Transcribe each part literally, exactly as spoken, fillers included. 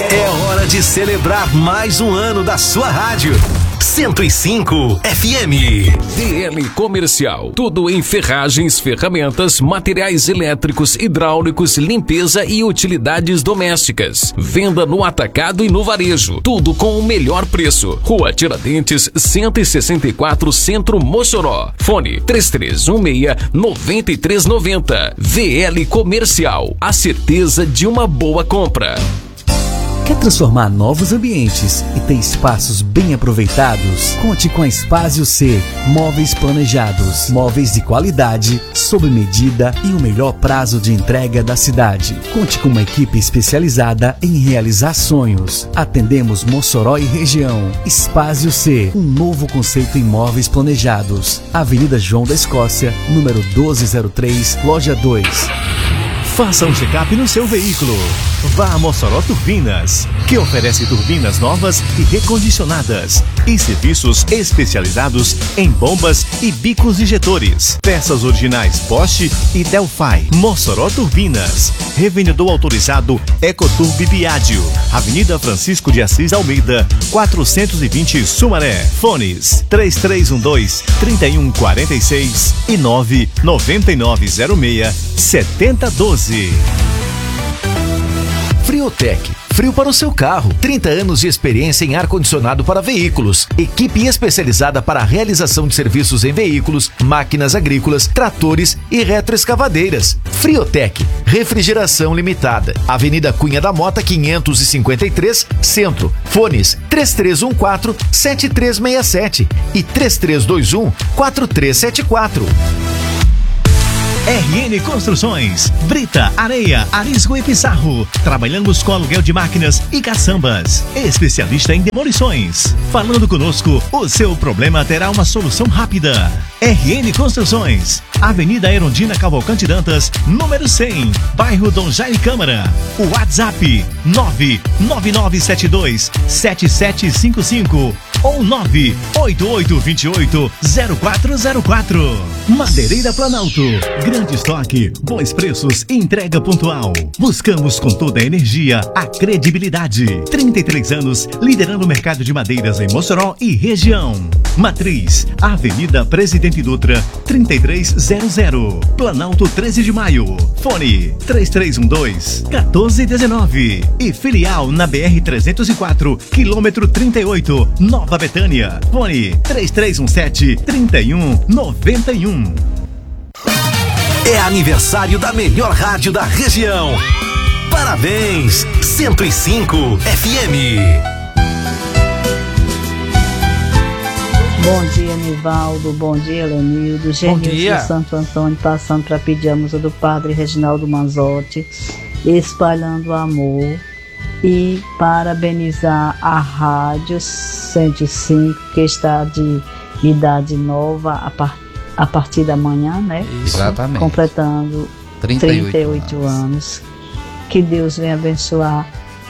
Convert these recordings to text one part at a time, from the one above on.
É hora de celebrar mais um ano da sua rádio. cento e cinco F M. D L Comercial. Tudo em ferragens, ferramentas, materiais elétricos, hidráulicos, limpeza e utilidades domésticas. Venda no atacado e no varejo. Tudo com o melhor preço. Rua Tiradentes, cento e sessenta e quatro, Centro, Mossoró. Fone três três um seis, nove três nove zero. V L Comercial. A certeza de uma boa compra. Quer transformar novos ambientes e ter espaços bem aproveitados? Conte com a Espásio C. Móveis planejados, móveis de qualidade, sob medida e o melhor prazo de entrega da cidade. Conte com uma equipe especializada em realizar sonhos. Atendemos Mossoró e região. Espásio C. Um novo conceito em móveis planejados. Avenida João da Escócia, número doze zero três, loja dois. Faça um check-up no seu veículo. Vá a Mossoró Turbinas, que oferece turbinas novas e recondicionadas e serviços especializados em bombas e bicos injetores. Peças originais Bosch e Delphi. Mossoró Turbinas. Revendedor autorizado Ecoturb Biádio. Avenida Francisco de Assis Almeida, quatrocentos e vinte, Sumaré. Fones três três um dois, três um quatro seis e nove nove nove zero seis, sete zero um dois. Friotec, frio para o seu carro. trinta anos de experiência em ar-condicionado para veículos. Equipe especializada para a realização de serviços em veículos, máquinas agrícolas, tratores e retroescavadeiras. Friotec, refrigeração limitada. Avenida Cunha da Mota, quinhentos e cinquenta e três, Centro. Fones três três um quatro, sete três seis sete e três três dois um, quatro três sete quatro. R N Construções, brita, areia, arisco e pissarro. Trabalhamos com aluguel de máquinas e caçambas. Especialista em demolições. Falando conosco, o seu problema terá uma solução rápida. R N Construções, Avenida Erundina Cavalcante Dantas, número cem, bairro Dom Jaime Câmara. O WhatsApp nove nove nove sete dois, sete sete cinco cinco ou nove oito oito dois oito, zero quatro zero quatro. Madeireira Planalto, grande estoque, bons preços e entrega pontual. Buscamos com toda a energia a credibilidade. trinta e três anos liderando o mercado de madeiras em Mossoró e região. Matriz, Avenida Presidente Dutra, trinta e três zero zero. Planalto treze de maio. Fone três três um dois, um quatro um nove. E filial na B R trezentos e quatro, quilômetro trinta e oito, Nova Betânia. Fone três três um sete, três um nove um. É aniversário da melhor rádio da região. Parabéns, cento e cinco F M. Bom dia, Nivaldo. Bom dia, Lenildo. Genilson de Santo Antônio, passando para pedir a música do Padre Reginaldo Manzotti, Espalhando Amor, e parabenizar a Rádio cento e cinco, que está de idade nova a, par, a partir da manhã, né? Exatamente. Completando trinta e oito, trinta e oito anos. anos. Que Deus venha abençoar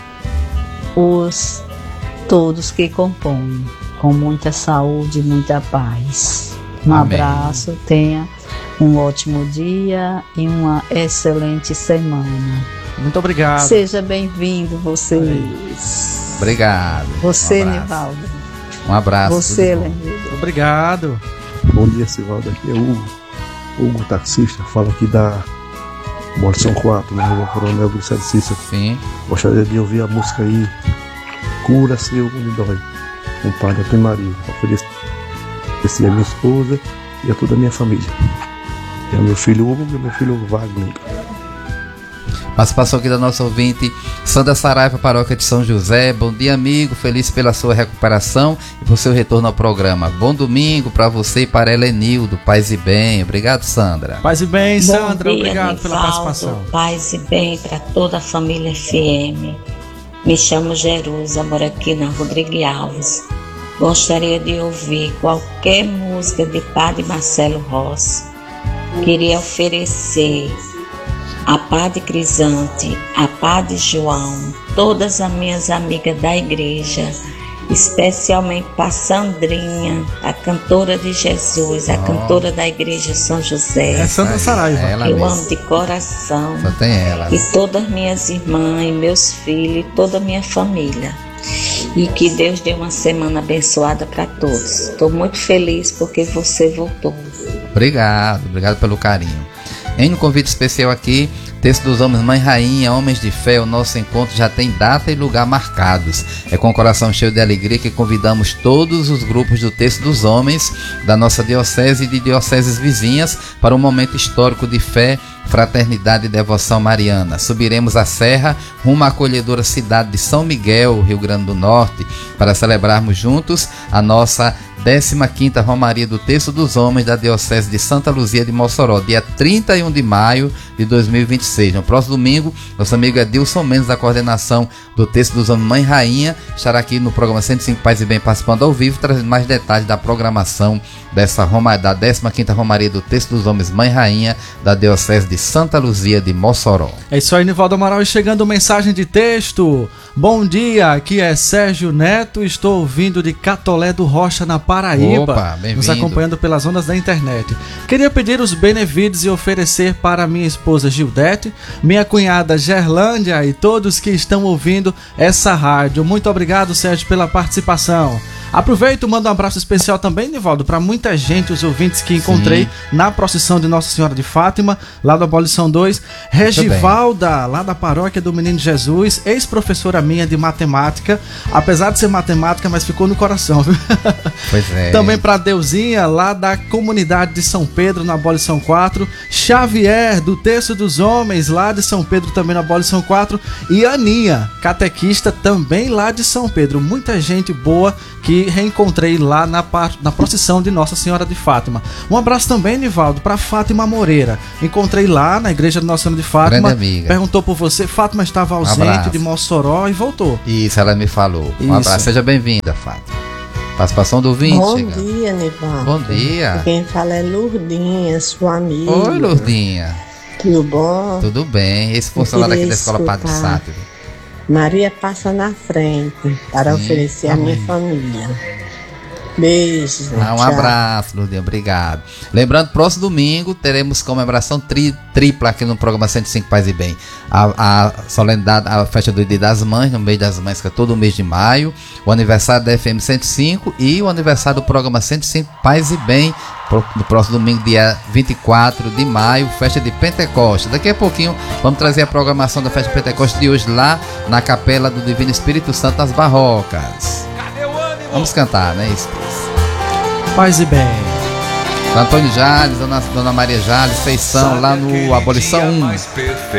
os todos que compõem, com muita saúde e muita paz. Um Amém. Abraço, tenha um ótimo dia e uma excelente semana. Muito obrigado. Seja bem-vindo, vocês. Obrigado. Você, um Nivaldo. Um abraço. Você, Lenildo. Obrigado. Bom dia, Sivaldo. Aqui é o Hugo, Hugo taxista. Fala aqui da Moro São quatro, na rua Coronel Vicente Cícero. Sim. Gostaria de ouvir a música aí, Cura-se onde dói, com o Padre Primaria. Ofereço a minha esposa e a toda a minha família. E ao meu filho Hugo e ao meu filho Wagner. Participação aqui da nossa ouvinte Sandra Saraiva, paróquia de São José. Bom dia, amigo, feliz pela sua recuperação e por seu retorno ao programa. Bom domingo para você e para Helenildo. Paz e bem. Obrigado, Sandra. Paz e bem, Sandra. Bom dia, obrigado Nivaldo, pela participação. Paz e bem para toda a família F M. Me chamo Jerusa, moro aqui na Rodrigo Alves. Gostaria de ouvir qualquer música de Padre Marcelo Rossi. Queria oferecer a Padre Crisante, a Padre João, todas as minhas amigas da igreja especialmente para Sandrinha, a cantora de Jesus, a oh. cantora da Igreja São José. É Santa Saraiva. É eu mesmo. amo de coração. Só tem ela. E todas minhas irmãs, e meus filhos, e toda a minha família. E que Deus dê uma semana abençoada para todos. Estou muito feliz porque você voltou. Obrigado, obrigado pelo carinho. Em um convite especial aqui, Texto dos Homens, Mãe Rainha, Homens de Fé, o nosso encontro já tem data e lugar marcados. É com o coração cheio de alegria que convidamos todos os grupos do Texto dos Homens da nossa diocese e de dioceses vizinhas para um momento histórico de fé, fraternidade e devoção mariana. Subiremos a serra rumo à acolhedora cidade de São Miguel, Rio Grande do Norte, para celebrarmos juntos a nossa décima quinta Romaria do Texto dos Homens da Diocese de Santa Luzia de Mossoró, dia trinta e um de maio de dois mil e vinte e seis. No próximo domingo, nosso amigo Edilson Mendes, da coordenação do Texto dos Homens Mãe Rainha, estará aqui no programa cento e cinco Paz e Bem, participando ao vivo, trazendo mais detalhes da programação dessa Roma, da décima quinta Romaria do Texto dos Homens Mãe Rainha da Diocese de Santa Luzia de Mossoró. É isso aí, Nivaldo Amaral, e chegando mensagem de texto. Bom dia, aqui é Sérgio Neto, estou ouvindo de Catolé do Rocha, na Paraíba. Opa, bem-vindo. Nos acompanhando pelas ondas da internet. Queria pedir os benevídeos e oferecer para minha esposa Gildete, minha cunhada Gerlândia e todos que estão ouvindo essa rádio. Muito obrigado, Sérgio, pela participação. Aproveito e mando um abraço especial também, Nivaldo, para muita gente, os ouvintes que encontrei Sim. na procissão de Nossa Senhora de Fátima, lá da Abolição dois. Regivalda, lá da paróquia do Menino Jesus, ex-professora minha de matemática, apesar de ser matemática, mas ficou no coração, viu? Pois é. Também para Deusinha, lá da comunidade de São Pedro, na Abolição quatro. Xavier, do Texto dos Homens, lá de São Pedro, também na Abolição quatro. E Aninha, catequista, também lá de São Pedro. Muita gente boa que reencontrei lá na, na procissão de Nossa Senhora de Fátima. Um abraço também, Nivaldo, para Fátima Moreira. Encontrei lá na igreja de Nossa Senhora de Fátima. Grande amiga. Perguntou por você. Fátima estava ausente um de Mossoró e voltou. Isso, ela me falou. Um Isso. abraço. Seja bem-vinda, Fátima. Participação do ouvinte. Bom chegando. dia, Nivaldo. Bom dia. Quem fala é Lourdinha, sua amiga. Oi, Lourdinha. Tudo bom? Tudo bem. Esse funcionário aqui da Escola Padre Sátiro. Maria passa na frente para Sim, oferecer a minha família. Beijo. Ah, um tchau. Abraço, Lourdinha, obrigado. Lembrando, próximo domingo teremos comemoração tri, tripla aqui no programa cento e cinco Paz e Bem. A, a solenidade, a festa do Dia das Mães, no mês das Mães, que é todo o mês de maio. O aniversário da F M cento e cinco e o aniversário do programa cento e cinco Paz e Bem. No próximo domingo, dia vinte e quatro de maio, festa de Pentecostes. Daqui a pouquinho vamos trazer a programação da festa de Pentecostes de hoje lá na Capela do Divino Espírito Santo nas Barrocas. Vamos cantar, né, isso? Paz e Bem. Antônio Jales, Dona, Dona Maria Jales, feição lá no Abolição um.